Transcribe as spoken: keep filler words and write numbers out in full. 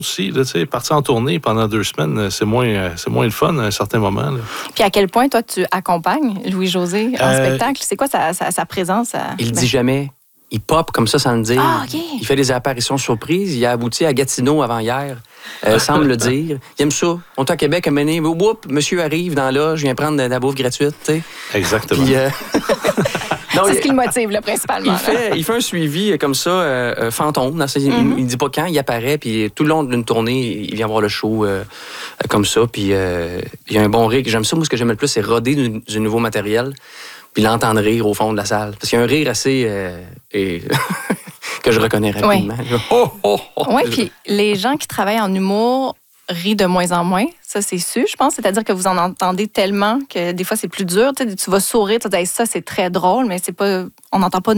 aussi. Là, partir en tournée pendant deux semaines, c'est moins, c'est moins le fun à un certain moment. Là. Puis à quel point, toi, tu accompagnes Louis-José en Euh, spectacle? C'est quoi sa, sa, sa présence? À... Il ben... dit jamais. Il pop comme ça sans le dire. Ah, OK. Il fait des apparitions surprises. Il a abouti à Gatineau avant hier, euh, sans me le dire. Il aime ça. On est à Québec, à mener. Oups, monsieur arrive dans là, je viens prendre de la bouffe gratuite. T'sais. Exactement. Puis, euh... non, c'est il... ce qui le motive, là, principalement. Il fait, il fait un suivi comme ça, euh, euh, fantôme. Dans ses... mm-hmm. Il ne dit pas quand, il apparaît. Puis tout le long d'une tournée, il vient voir le show euh, comme ça. Puis euh, il y a un bon rire. J'aime ça. Moi, ce que j'aime le plus, c'est roder du, du nouveau matériel. Puis l'entendre rire au fond de la salle. Parce qu'il y a un rire assez... Euh, et... que je reconnais rapidement. Oui, oh, oh, oh. Oui, puis les gens qui travaillent en humour rient de moins en moins. Ça, c'est sûr, je pense. C'est-à-dire que vous en entendez tellement que des fois, c'est plus dur. Tu sais, tu vas sourire, tu vas dire, ça, c'est très drôle, mais c'est pas... on n'entend pas